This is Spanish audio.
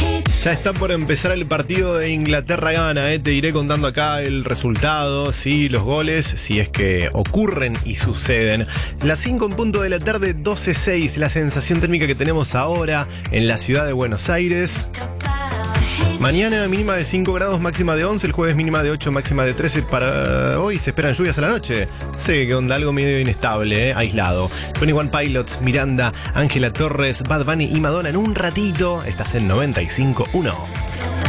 Ya está por empezar el partido de Inglaterra-Ghana, Te iré contando acá el resultado, sí, los goles, si es que ocurren y suceden. Las 5 en punto de la tarde, 12:06, la sensación térmica que tenemos ahora en la ciudad de Buenos Aires. Mañana mínima de 5 grados, máxima de 11, el jueves mínima de 8, máxima de 13. Para hoy se esperan lluvias a la noche. Sí, que onda, algo medio inestable, aislado. 21 Pilots, Miranda, Ángela Torres, Bad Bunny y Madonna en un ratito. Estás en 95.1.